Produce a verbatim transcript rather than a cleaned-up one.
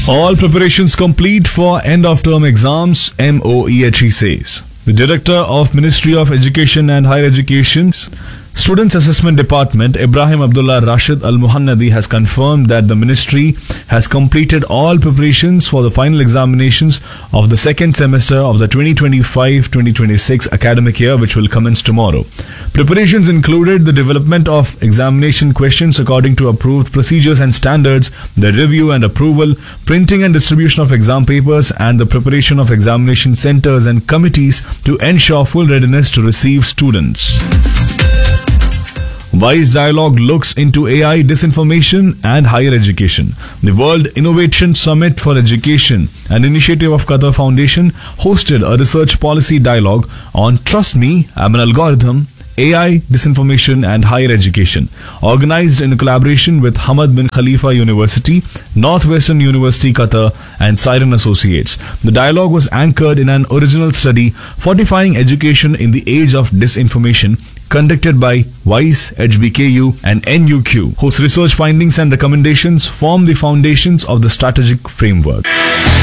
All preparations complete for end-of-term exams, M O E H E says. The Director of Ministry of Education and Higher Education's Students Assessment Department, Ibrahim Abdullah Rashid Al-Muhannadi, has confirmed that the ministry has completed all preparations for the final examinations of the second semester of the twenty twenty-five twenty twenty-six academic year, which will commence tomorrow. Preparations included the development of examination questions according to approved procedures and standards, the review and approval, printing and distribution of exam papers, and the preparation of examination centers and committees to ensure full readiness to receive students. WISE Dialogue looks into A I disinformation and higher education. The World Innovation Summit for Education, an initiative of Qatar Foundation, hosted a research policy dialogue on Trust Me, I'm an Algorithm, A I, Disinformation and Higher Education, organized in collaboration with Hamad bin Khalifa University, Northwestern University Qatar and Siren Associates. The dialogue was anchored in an original study, Fortifying Education in the Age of Disinformation, conducted by WISE, H B K U and N U Q, whose research findings and recommendations form the foundations of the strategic framework.